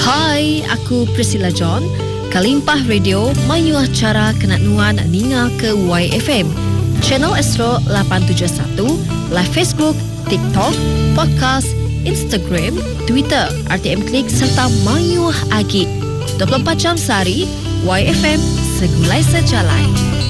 Hai, aku Priscilla John. Kalimpah Radio mayu acara kenat nuan ninga ke YFM. Channel Astro 871, live Facebook, TikTok, podcast, Instagram, Twitter, RTM Klik serta mayu agi. 24 jam sehari, YFM segulai sejalai.